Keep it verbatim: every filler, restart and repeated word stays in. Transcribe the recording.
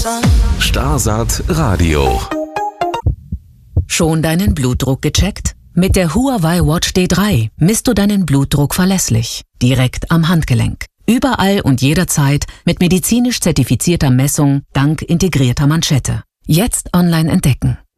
Starsaat Radio. Schon deinen Blutdruck gecheckt? Mit der Huawei Watch D drei misst du deinen Blutdruck verlässlich, direkt am Handgelenk. Überall und jederzeit mit medizinisch zertifizierter Messung dank integrierter Manschette. Jetzt online entdecken.